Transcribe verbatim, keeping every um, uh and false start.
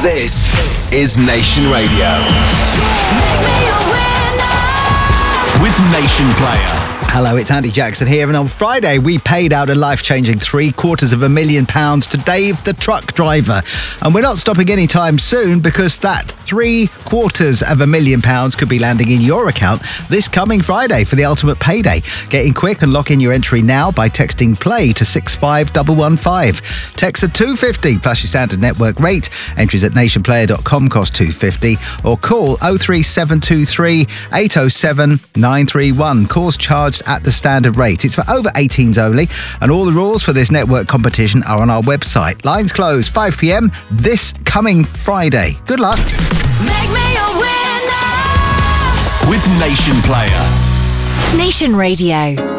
This is Nation Radio. With Nation Player. Hello, it's Andy Jackson here, and on Friday we paid out a life-changing three quarters of a million pounds to Dave the truck driver. And we're not stopping anytime soon, because that three quarters of a million pounds could be landing in your account this coming Friday for the ultimate payday. Get in quick and lock in your entry now by texting PLAY to six five one one five. Text at two fifty plus your standard network rate. Entries at nation player dot com cost two fifty, or call oh three seven two three eight oh seven nine three one. Calls charged at the standard rate. It's for over eighteens only, and all the rules for this network competition are on our website. Lines close five p.m. this coming Friday. Good luck. Make me a winner with Nation Player. Nation Radio.